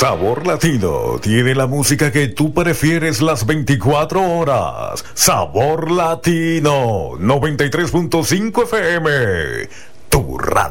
Sabor Latino tiene la música que tú prefieres las 24 horas. Sabor Latino 93.5 FM, tu radio.